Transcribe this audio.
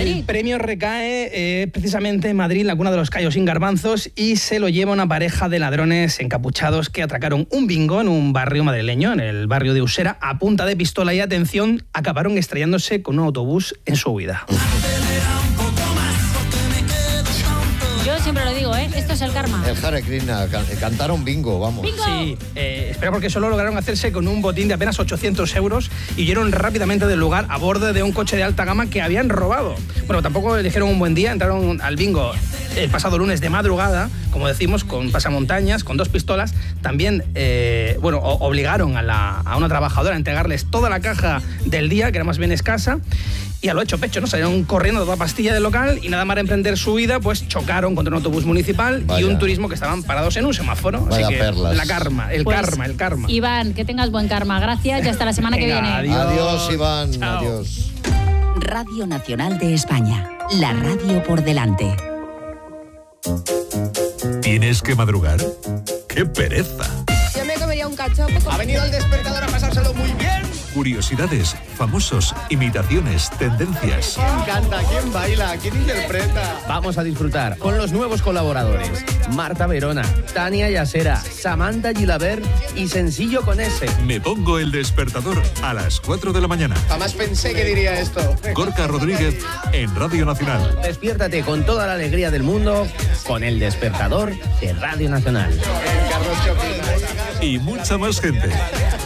Madrid. El premio recae precisamente en Madrid, en la cuna de los callos sin garbanzos, y se lo lleva una pareja de ladrones encapuchados que atracaron un bingo en un barrio madrileño, en el barrio de Usera, a punta de pistola y, atención, acabaron estrellándose con un autobús en su huida. Yo siempre lo digo, esto es el karma. El Hare Krishna, cantaron bingo, vamos. ¡Bingo! Sí, espera, porque solo lograron hacerse con un botín de apenas 800 euros y huyeron rápidamente del lugar a bordo de un coche de alta gama que habían robado. Bueno, tampoco eligieron un buen día, entraron al bingo el pasado lunes de madrugada, como decimos, con pasamontañas, con 2 pistolas. También, obligaron a una trabajadora a entregarles toda la caja del día, que era más bien escasa, y a lo hecho pecho, ¿no? Salieron corriendo toda pastilla del local y nada más emprender su huida, pues chocaron contra un autobús municipal y un turismo que estaban parados en un semáforo. Vaya Así que perlas. el karma. Iván, que tengas buen karma. Gracias y hasta la semana que viene. Adiós, Iván. Chao. Adiós. Radio Nacional de España. La radio por delante. ¿Tienes que madrugar? ¡Qué pereza! Yo me comería un cachopo. Ha venido el despertador a pasárselo muy bien. Curiosidades, famosos, imitaciones, tendencias. ¿Quién canta? ¿Quién baila? ¿Quién interpreta? Vamos a disfrutar con los nuevos colaboradores. Marta Verona, Tania Yasera, Samantha Gilabert y Sencillo con S. Me pongo el despertador a las 4 de la mañana. Jamás pensé que diría esto. Gorka Rodríguez en Radio Nacional. Despiértate con toda la alegría del mundo con el despertador de Radio Nacional. Carlos, ¿qué opinas? Y mucha más gente.